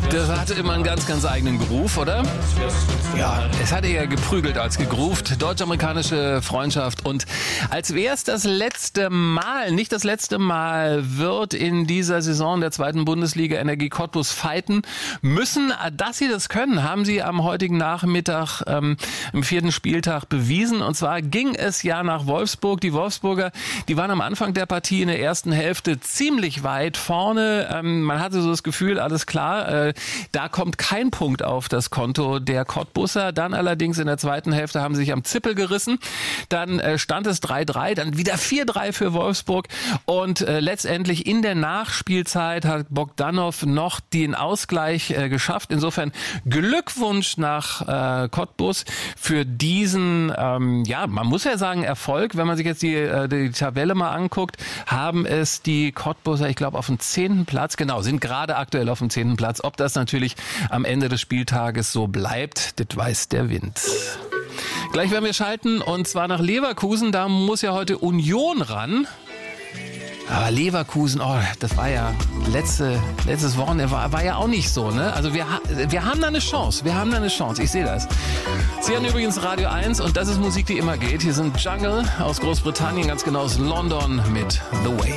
Das hatte immer einen ganz, ganz eigenen Groove, oder? Ja, es hat eher geprügelt als gegroovt. Deutsch-amerikanische Freundschaft. Und als wäre es das letzte Mal, nicht das letzte Mal, wird in dieser Saison der zweiten Bundesliga Energie Cottbus fighten müssen. Dass sie das können, haben sie am heutigen Nachmittag im 4. Spieltag bewiesen. Und zwar ging es ja nach Wolfsburg. Die Wolfsburger, die waren am Anfang der Partie in der ersten Hälfte ziemlich weit vorne. Man hatte so das Gefühl, alles klar, da kommt kein Punkt auf das Konto der Cottbusser. Dann allerdings in der zweiten Hälfte haben sie sich am Zippel gerissen. Dann stand es 3-3, dann wieder 4-3 für Wolfsburg. Und letztendlich in der Nachspielzeit hat Bogdanov noch den Ausgleich geschafft. Insofern Glückwunsch nach Cottbus für diesen, man muss ja sagen, Erfolg. Wenn man sich jetzt die Tabelle mal anguckt, haben es die Cottbusser, ich glaube, auf dem 10. Platz, genau, sind gerade aktuell auf dem 10. Platz. Ob das natürlich am Ende des Spieltages so bleibt, das weiß der Wind. Gleich werden wir schalten und zwar nach Leverkusen. Da muss ja heute Union ran. Aber Leverkusen, das war ja letztes Wochenende war ja auch nicht so, ne? Also wir haben da eine Chance. Ich sehe das. Sie hören übrigens Radio 1 und das ist Musik, die immer geht. Hier sind Jungle aus Großbritannien, ganz genau aus London mit The Way.